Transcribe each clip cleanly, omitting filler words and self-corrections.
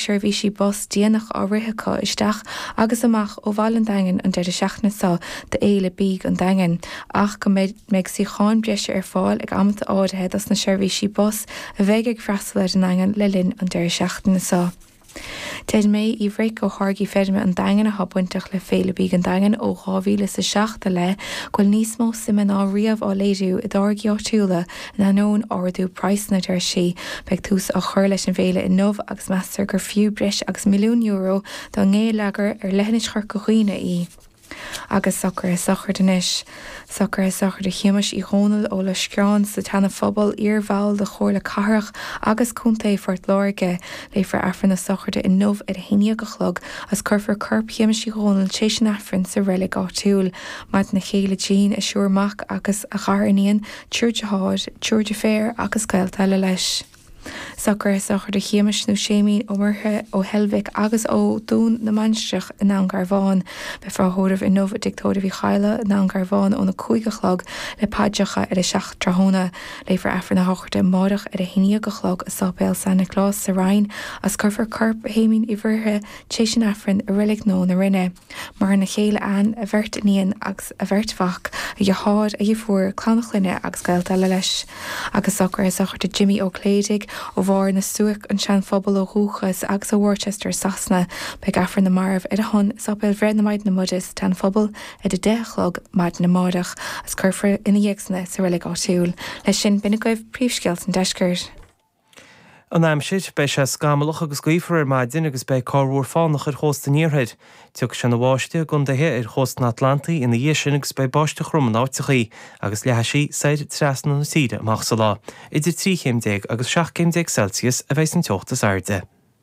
seirbhísí bus déanach á rithcha isteach agus amach ó bhall an daingean an deidir seachna sa de éile bíg an daingean ach go méid sí cháin breise ar fáil ag amta ádathe as na seirbhísí bus a bheith ag freastal ar an daingean le linn an deidir seachna sa. Teid mé I bhric ó tháirgí feidime an daingean a habhaintach le féile bíg an daingean ó 2007 le ghfuil níos mó sim ná riamh á léadú I dárgaí áitiúla na nón áradú price na deir sí beag tús a chur leis an bhéile in nómh agus meastar gur fiú breis agus milliún euro dá ngé leagar ar leithnis chur go chuoine I. Agus soccer is soccer denis. Soccer is soccer de chiimiis I ghónal ó le scrán sa tanna phobal iarmhail de chóir le carach agus cúnta fort láirge le far affran na soccer de in nómh ar haine go chlog as curfar curp chiimiis I ghónal tééis an affran sa réile gáitiúil maid na chéile Jean a siúrmach agus a charaníon túirte háid, túirte féir agus gailta le leis. Soccer is soccer de chiimiis nó séimín ó murthe ó Helvic agus ó dún na manstreach in an Garbháin be fráthóirh in nómh dictóir bhí chaile in an Garbháin ó na cúige chlog le páideacha ar a seach trahóna le far affran na hochirte mádach ar a haine go chlog a sápéil Santa Claus sa Rhein as curfar curp héimín I bhirthe tééis an affran a rilig nó na rinne mar na chéile an a bhirt níon agus a bhirtfach a dheáid a dhefuair clánachlinne agus gailta le leis agus soccer is soccer de Jimmy O'Clédig ó bhar na suach an sean phobal ó Rúchas agus ó Worcester Sasna be gafar na marv ar a hon sapel bhreid na maid na mudis tan phobal ar a dechlog maid na mádach as curfar ina dhéagsna sa rilig áitiúil leis sin bina goibh príomhsceilt an deiscirt. An aimsid bei sé scamalach agus goífar ar maidin agus bei carhúr fánach ar chósta níorthaid. Tuag se na bháiste gon dathe ar chósta na Atlantaí ina dhé sin agus bei báiste chrum an áitichaí agus leheisí said trasna na tíide amach sa lá. Idir 3 agus 7 Celsius a bheits an teochtas airde.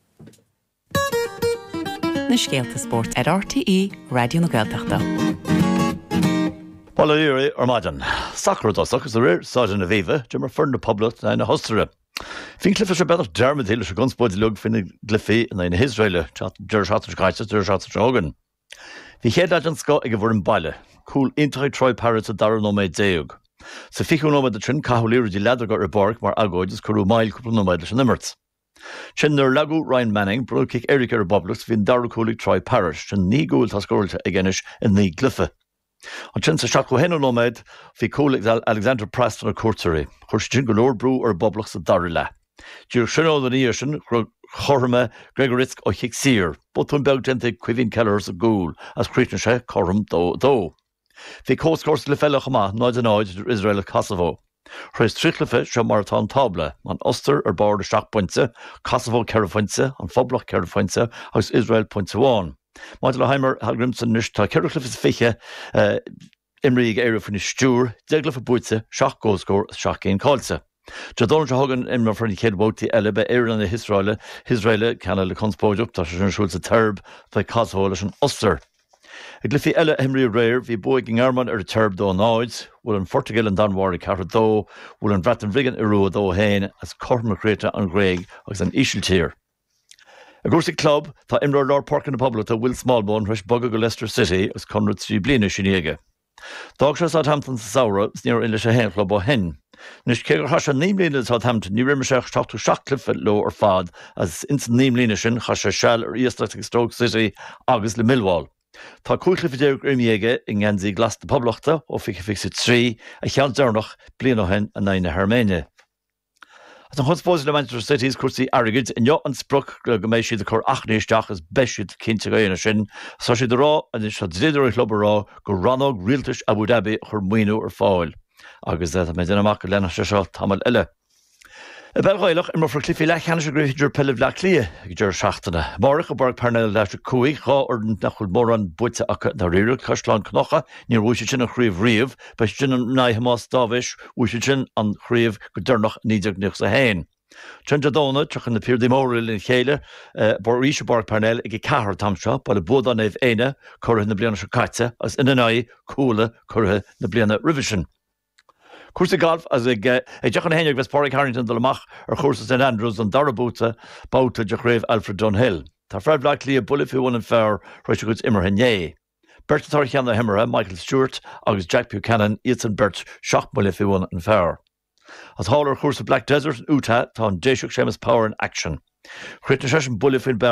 Na scéalta sport ar RTE Radio na Gaeltachta. Well, Uri or Madan. Soccer does suck as the rear sergeant of Eva, Jimmer Fern the Public and a hostera. Fincliffe is a better Dermot Hill, a gunsport lug finnig Gliffy and in Israel, Ger Shatter Kaiser, Ger Shatter Hogan. The head agent Scott a in Baile, cool inter Troy Parrots a Darren Ome Deug. So Fico no the Trin Cahulir di Ladder got rebork, mar Ago just Kuru Mile couple no Miles and Emirates. Chinner Lagu Ryan Manning, Bro kick Eric Republics, Vin Darukuli Troy Parish, and Ni Gould has scored againish in the Gliffe. On Chinsa Shaco Heno Nomed, fi Colig Alexander Preston or Courtery, Horse Jingle Brew or Boblocks of Darila. Jir Shino the Neation, Horma, Gregoritsk or Hixier, both when Belgente Quivin Kellers of Gould, as Cretan Corum do. Fi Coast Course Lefella Hama, Noid and Noid, Israel of Kosovo. Hres Trichlefe, Marathon Table, on Oster or Board of Shock Pointse, Kosovo Kerafointse, and Fobloch Kerafointse, House Israel Pointse 1. Michael Halgrimson Nishta Kerrickliff is Fiche, Imrig area for Nistur, Degla for Buitse, Shock Goal Score, Shock in Kolse. Jadon Hogan Imra for Niked Woti Elebe, Aaron and Israel, Canada Conspoj up, Tashan Schulze Terb, the Kosovo and Oster. A Gliffy Ella Henry Rare, the Boeing Armand or Terb do Noids, will in Fortigal and Dunwarry Carter do, will in Bratton Vigan Ero do Hain, as Cormac Creta and Greg, as an Ishiltier. A Gorsic club, Tha Imra Lord Park in the Public, Will Smallbone, Rush Bugger Leicester City, as Conrad Sriblina Shiniega. Dogshire Southampton Saura, near English Hen Club o Hen. Nish Kegar Hasha Neemlina Southampton, New Rimmershire, talk to Shackcliffe at Low or Fad, as instant Neemlinishin, Hasha Shell or East Stoke City, August Le Millwall. Tá Cúlcliff Derek Grimmiege in Ganzi Glas de Poblachta, or Fixit 3, a Chian Zernach, Blinohen, and Nine Hermene. As an hotspot in Manchester City's Cursi Arrogant, and Yacht and Spruck, Gameshi, the Cor Achnish Dach as Beshit, Kintigayan Shin, Sashi the Raw, and the Shadzidor Club Raw, Goranog, Realtish, Abu Dhabi, Hermino or Foil. August that Medinamak, Lena Shashal, Tamal Ella. A Belgoilach in for Cliffy Lachanish Griffith Pellev Laclia, Ger Shachtana, Morikaborg Parnell Lash Kui, Raw or Nachul Moran, Butza Aka, the Real Kashlan Knocha, near Wishichin and Khriv Reeve, Beshin and Naihamas Davish, Wishichin and Khriv, Gudernach, Nieder Nix a Hain. Chenjadona, Chuckin the Pier de Moril in Chele, Borishaborg Parnell, Igi Kahar Tamsha, but a Bodan Ev Ena, Curran the Bliana Shakatsa, as in an eye, Kula, Curra the Bliana Revision. Cursa golf as a Jachan Henry Vesporic Harrington de Lamach or Cursa St Andrews and Darabuta, Bouta Jackrave Alfred Dunhill. Ta Fred Blackley a bullet who won and fair, Richard Immer Henye. Bert Tarchan the Hemera, Michael Stewart, August Jack Buchanan, Ian Bert, Shock bullet who won and fair. As Hauler Cursa Black Desert, Uta, Ton Jeshuk Shemus Power in Action. Creating a session bullet in